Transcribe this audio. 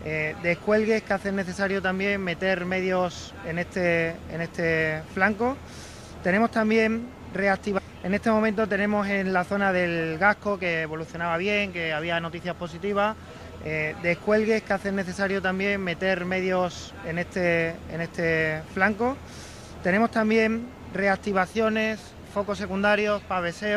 descuelgues que hacen necesario también meter medios en este flanco. Tenemos también reactivar. En este momento tenemos en la zona del Gasco, que evolucionaba bien, que había noticias positivas, descuelgues que hacen necesario también meter medios en este flanco. Tenemos también reactivaciones, focos secundarios, paveseo.